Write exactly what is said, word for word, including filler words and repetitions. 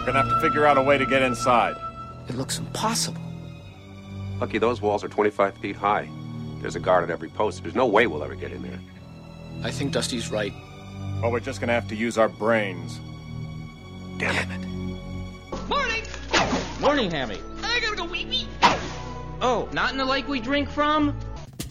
We're gonna have to figure out a way to get inside. It looks impossible. Lucky those walls are twenty-five feet high. There's a guard at every post. There's no way we'll ever get in there. I think Dusty's right. Well, we're just gonna have to use our brains. Damn it. Morning! Morning, Hammy. I gotta go wee wee. Oh, not in the lake we drink from?